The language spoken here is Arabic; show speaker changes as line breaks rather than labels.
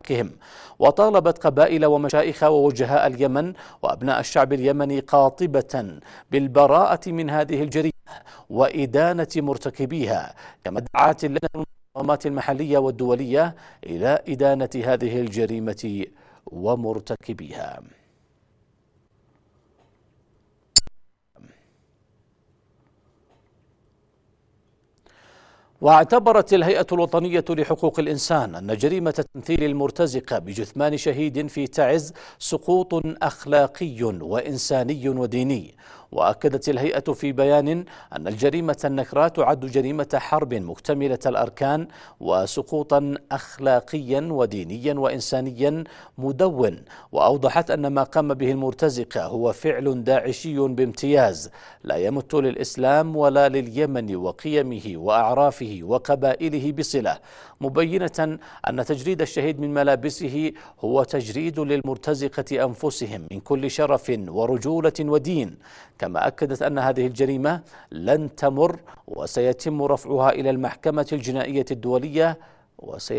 حقهم، وطالبت قبائل ومشايخ ووجهاء اليمن وأبناء الشعب اليمني قاطبة بالبراءة من هذه الجريمة وإدانة مرتكبيها، كما دعت لجنة المنظمات المحلية والدولية إلى إدانة هذه الجريمة ومرتكبيها. واعتبرت الهيئة الوطنية لحقوق الإنسان أن جريمة التمثيل المرتزقة بجثمان شهيد في تعز سقوط أخلاقي وإنساني وديني. وأكدت الهيئة في بيان أن الجريمة النكراء تعد جريمة حرب مكتملة الأركان وسقوطا أخلاقيا ودينيا وإنسانيا مدون. وأوضحت أن ما قام به المرتزقة هو فعل داعشي بامتياز لا يمت للإسلام ولا لليمن وقيمه وأعرافه وقبائله بصلة، مبينة أن تجريد الشهيد من ملابسه هو تجريد للمرتزقة أنفسهم من كل شرف ورجولة ودين. كما أكدت أن هذه الجريمة لن تمر وسيتم رفعها إلى المحكمة الجنائية الدولية